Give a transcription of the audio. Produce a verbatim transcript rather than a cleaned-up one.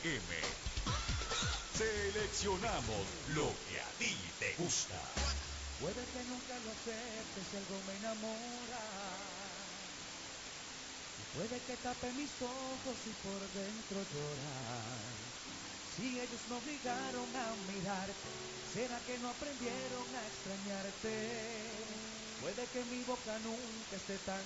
M. Seleccionamos lo que a ti te gusta. Puede que nunca lo aceptes si algo me enamora. Y puede que tape mis ojos y por dentro llorar. Si ellos me obligaron a mirarte, ¿será que no aprendieron a extrañarte? Puede que mi boca nunca esté tan